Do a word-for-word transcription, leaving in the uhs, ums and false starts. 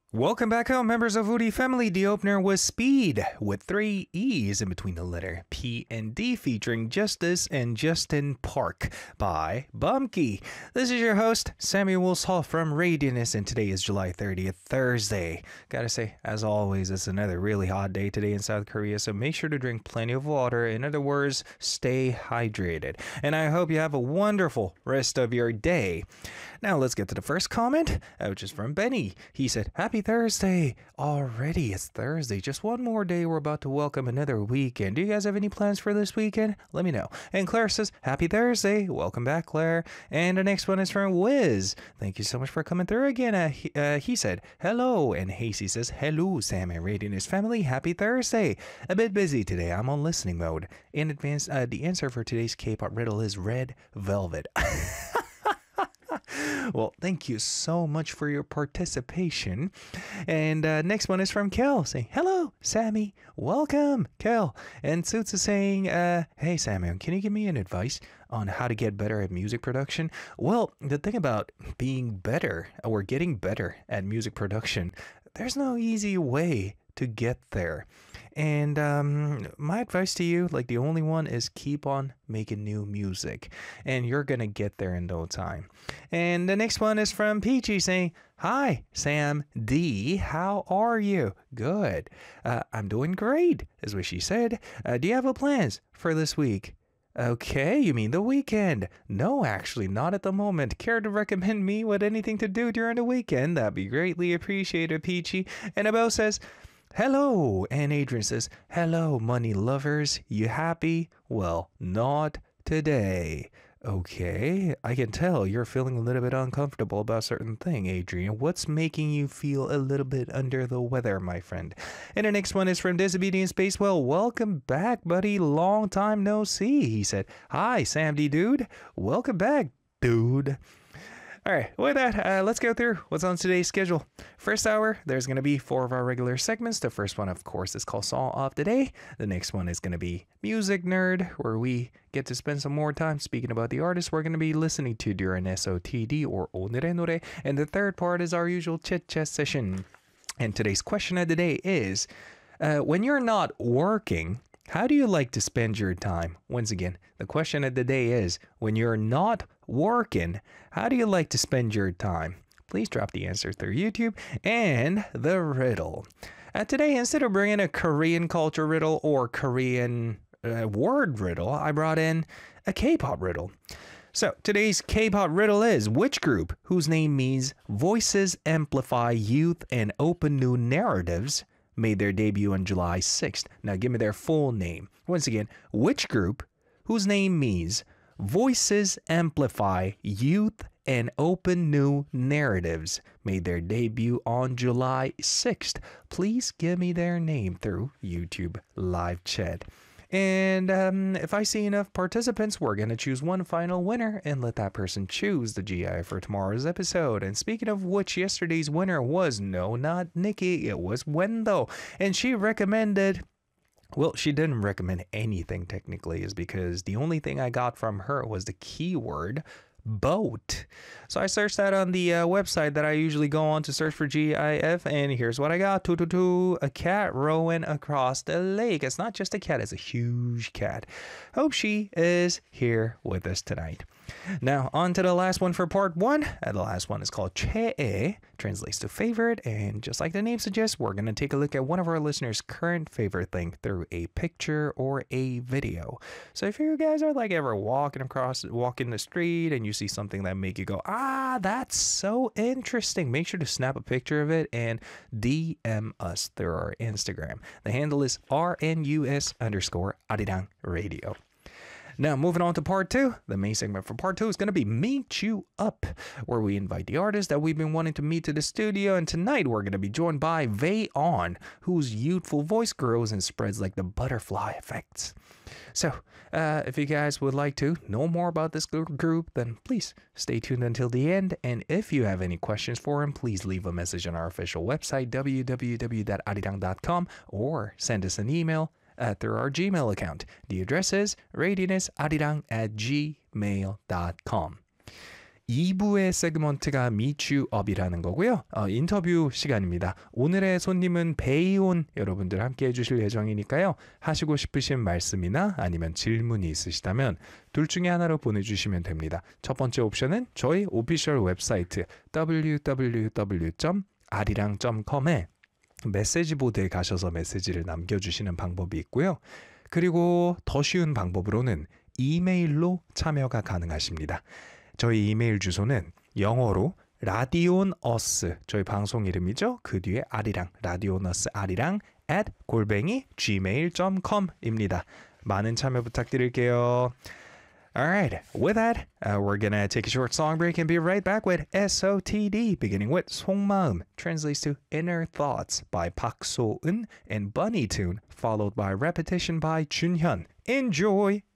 Welcome back home, members of Woody Family. The opener was Speed with three E's in between the letter P and D, featuring Justice and Justin Park by Bumkey. This is your host, Samuel Wills-Hall from Radianus, and today is July thirtieth, Thursday. Gotta say, as always, it's another really hot day today in South Korea, so make sure to drink plenty of water. In other words, stay hydrated. And I hope you have a wonderful rest of your day. Now let's get to the first comment, which is from Benny. He said, Happy Thursday. Already, it's Thursday. Just one more day. We're about to welcome another weekend. Do you guys have any plans for this weekend? Let me know. And Claire says, Happy Thursday. Welcome back, Claire. And the next one is from Wiz. Thank you so much for coming through again. Uh, he, uh, he said, hello. And Hasey says, hello, Sam and Radianus family. Happy Thursday. A bit busy today. I'm on listening mode. In advance, uh, the answer for today's K-pop riddle is Red Velvet. Well, thank you so much for your participation. And uh, next one is from Kel saying, hello, Sammy. Welcome, Kel. And Suits is saying, uh, hey, Sammy, can you give me an advice on how to get better at music production? Well, the thing about being better or getting better at music production, there's no easy way to get there. And um, my advice to you, like the only one, is keep on making new music, and you're gonna get there in no time. And the next one is from Peachy saying, hi, Sam D. How are you? Good. Uh, I'm doing great, is what she said. Uh, do you have a plans for this week? Okay, you mean the weekend? No, actually, not at the moment. Care to recommend me with anything to do during the weekend? That'd be greatly appreciated, Peachy. And Abel says, hello. And Adrian says, hello, money lovers. You happy? Well, not today. Okay, I can tell you're feeling a little bit uncomfortable about a certain thing, Adrian. What's making you feel a little bit under the weather, my friend? And the next one is from Disobedient Space. Well, welcome back, buddy. Long time no see. He said, hi, Sam D. Dude. Welcome back, dude. All right, with that, uh, let's go through what's on today's schedule. First hour, there's going to be four of our regular segments. The first one, of course, is called Song of the Day. The next one is going to be Music Nerd, where we get to spend some more time speaking about the artists we're going to be listening to during S O T D or 오늘의 노래. And the third part is our usual chit-chat session. And today's question of the day is, uh, when you're not working, how do you like to spend your time? Once again, the question of the day is, when you're not working, how do you like to spend your time? Please drop the answer through YouTube. And the riddle. Uh, today, instead of bringing a Korean culture riddle or Korean uh, word riddle, I brought in a K-pop riddle. So today's K-pop riddle is, which group, whose name means voices amplify youth and open new narratives, made their debut on July sixth? Now give me their full name. Once again, which group, whose name means voices amplify youth and open new narratives, made their debut on July sixth? Please give me their name through YouTube live chat. And um, if I see enough participants, we're going to choose one final winner and let that person choose the G I for tomorrow's episode. And speaking of which, yesterday's winner was, no, not Nikki, it was Wendell. And she recommended, well, she didn't recommend anything technically, is because the only thing I got from her was the keyword boat. So I searched that on the uh, website that I usually go on to search for G I F, and here's what I got. Two, two, two, a cat rowing across the lake. It's not just a cat, it's a huge cat. Hope she is here with us tonight. Now, on to the last one for part one. Uh, the last one is called Chee, translates to favorite, and just like the name suggests, we're going to take a look at one of our listeners' current favorite thing through a picture or a video. So if you guys are like ever walking across, walking the street, and you see something that make you go, ah, that's so interesting, make sure to snap a picture of it and D M us through our Instagram. The handle is R N U S underscore Arirang Radio. Now, moving on to part two. The main segment for part two is going to be Meet You Up, where we invite the artists that we've been wanting to meet to the studio. And tonight, we're going to be joined by Vei On, whose youthful voice grows and spreads like the butterfly effects. So, uh, if you guys would like to know more about this group, then please stay tuned until the end. And if you have any questions for him, please leave a message on our official website, w w w dot arirang dot com, or send us an email Uh, through our Gmail account. The address is radianusarirang at gmail dot com. 이 부의 세그먼트가 Meet You Up이라는 거고요. 어, 인터뷰 시간입니다. 오늘의 손님은 베이온 여러분들 함께 해주실 예정이니까요. 하시고 싶으신 말씀이나 아니면 질문이 있으시다면 둘 중에 하나로 보내주시면 됩니다. 첫 번째 옵션은 저희 오피셜 웹사이트 더블유 더블유 더블유 점 아리랑 점 컴에 메시지 보드에 가셔서 메시지를 남겨주시는 방법이 있고요. 그리고 더 쉬운 방법으로는 이메일로 참여가 가능하십니다. 저희 이메일 주소는 영어로 radioneus 저희 방송 이름이죠. 그 뒤에 아리랑 radioneus 아리랑 at 골뱅이 지메일 점 컴입니다. 많은 참여 부탁드릴게요. Alright, with that, uh, we're gonna take a short song break and be right back with S O T D, beginning with 속마음, translates to Inner Thoughts by Park So-eun, and Bunny Tune, followed by Repetition by Junhyun. Enjoy!